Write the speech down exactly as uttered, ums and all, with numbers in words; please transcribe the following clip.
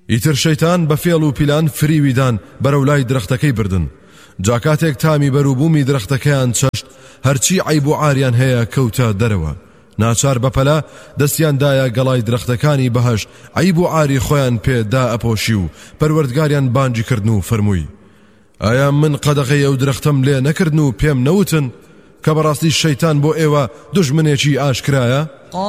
ئیتر شەیتان بە فێڵ و پیلان فریویدان بەرەو لای درەختەکەی بردن. جا کاتێک تامی بەرووبوومی درەختەکەیان چەشت هەرچی عیب و عاریان هەیە کەوتە دەرەوە. ناچار بەپەلا دەستیاندایە گەڵای درەختەکانی بەهەشت عیب و عاری خۆیان پێدا ئەپۆشی و پەروەردگاریان بانگی کردن و فەرمووی: ئایا من قەدەغەی ئەو درەختەم لێ نەکردن و پێم نەوتن کە بەڕاستی شەیتان بۆ ئێوە دوژمنێکی ئاشکرایە؟